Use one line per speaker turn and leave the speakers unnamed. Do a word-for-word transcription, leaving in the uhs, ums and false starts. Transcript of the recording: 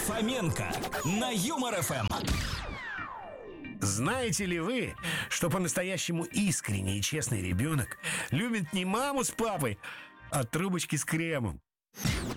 Фоменко на Юмор эф эм.
Знаете ли вы, что по-настоящему искренний и честный ребенок любит не маму с папой, а трубочки с кремом?